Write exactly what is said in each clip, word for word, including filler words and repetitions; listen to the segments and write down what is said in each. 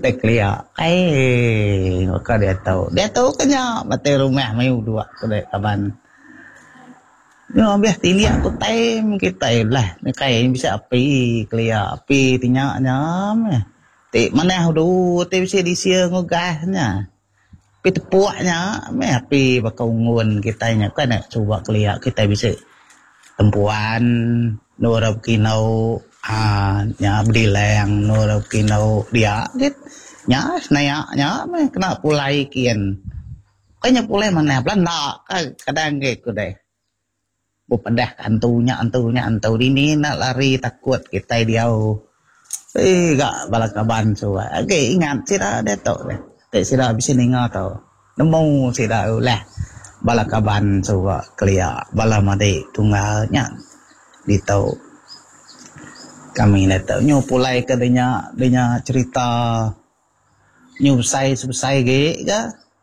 kita clear. Eh, maka dia tahu. Dia tahu kanya mati rumah mayu dua kedai kaban. Yo biar tiliak ku time kita lah. Ni kai bisa api clear api tinyak nyam. Ti mana hu ti bisa disia ngogahnya. Pi tepuaknya me api bakau ngun kita nya kan nak cuba clear kita bisa tempuan norab kinau ah nya brileng norab kinau dia git nya naya nya me kena pulai kian kanya pulai mana belanda kadang ge ku deh bu pedah antunya antunya antu ini nak lari takut kita dia eh gak balakaban suwa ge ingat sira de to deh te sira bisa ninga to nemu sira lah balakaban suwa clear balamade tunggalnya di tau kami nak tahu nyu pulai ke denya denya cerita nyu sai sai ge ga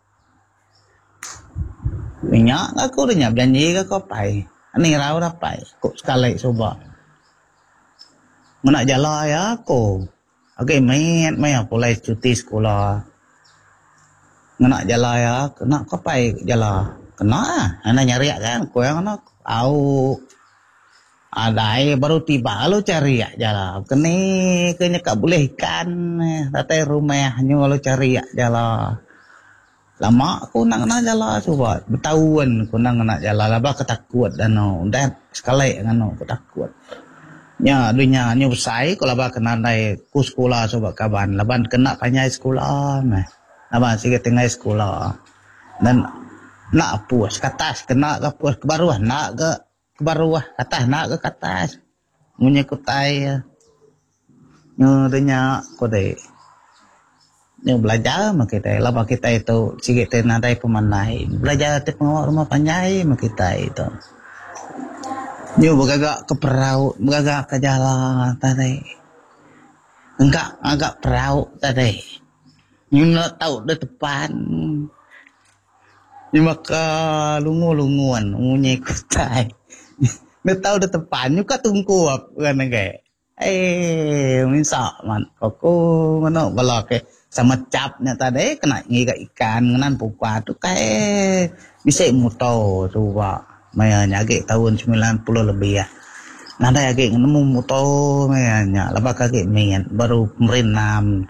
nya aku denya janji ke ko pai ani rau dah pai ko sekali coba mana jala ya ko okey main main pulai cuti sekolah ngena jala ya kena ko pai jala kena ana nyari kan ko yang ana au adai baru tiba lo cari aja lah kene kene tak boleh ikan tata rumah hanya lo cari aja lah lama aku nak nak jala coba bertahun aku nak nak jala laba ketakut dan no dan sekali ngano ketakut nya dunia nyu sai ko laba kena dai ku sekolah coba kaban laban kena panyai sekolah meh laba sikit tengah sekolah dan nak puas katas kena ke puas ke baruah nak ke baru ah atas nak ke atas munye kutai nyo denya ko deh nyo belajar mak kita lah mak kita itu sikit tenadai pemanai belajar te pengawak rumah panjai mak kita itu nyo beragak ke perahu beragak ke jalan tadi enggak agak perahu tadi nyo nak tahu di depan nyo maka lungu-lunguan munye kutai nggak tahu di depan juga tungku kan enggak eh minta man aku mana balak ke sama capnya tadi kena ngiga ikan ngenan pupa tu kayak bisa motor coba mayanya agak tahun sembilan puluh lebih ya nada agak nemu motor mayanya lepas agak main baru merenam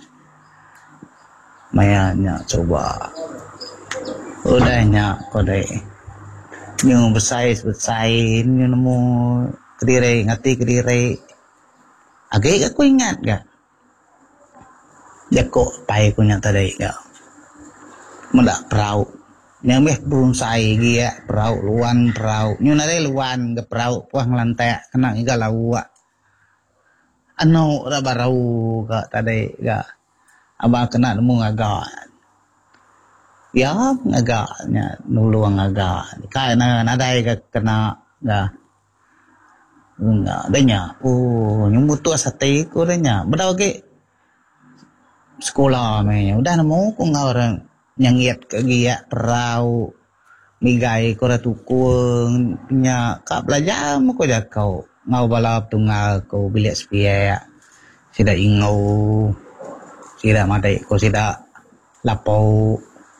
mayanya coba udahnya kode nyu besai besai nyu nemu kediri ngati kediri agak aku ingat gak jakok pai kunya tadi gak mendak perahu yang meh burung sai gia perahu luan perahu nyu nare luan ke perahu puah ngelantek kena iga lawa anu ora barau gak tadi gak abang kena nemu ngagak ya ngagaknya nuluang agak karena nadai ke kena dah enggak adanya oh nyumut tu sate ko danya bedaw ke sekolah me udah nemu ko orang nyangiat ke gia perahu migai ko ratukung nya ka belajar mo ko jakau ngau balap tunggal ko bilik sepia sida ingau sida madai ko sida lapau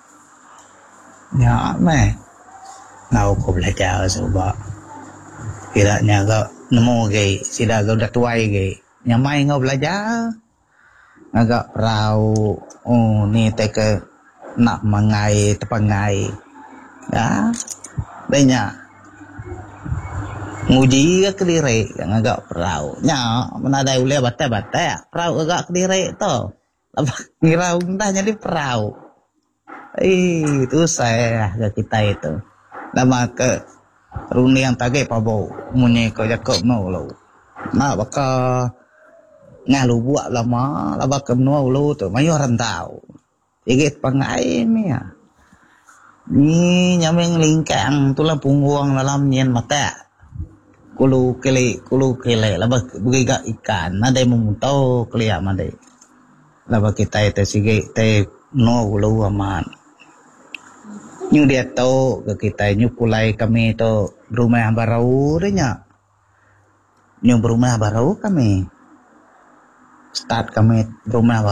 ya meh ngau ko belajar coba kiranya kau nemu gay sida kau dah tuai gay nyamai ngau belajar agak perahu oh ni teke nak mangai tepangai ya banyak nguji ke kediri yang agak perahu nya mana ada ule bata-bata perahu agak kediri to apa ngira undahnya di perahu eh itu saya ke kita itu lama ke runi yang tage pabo munye ko jakok no lo na baka ngalu buat lama laba ke no lo tu mayo rantau igit pangai mia ni nyameng lingkang tulang punggung dalam nyen mata kulu kele kulu kele laba begiga ikan nade memutau kelia made laba kita itu sige te no lo aman nyu dia tahu ke kita nyu pulai kami tu rumah baru denya nyu rumah baru kami start kami rumah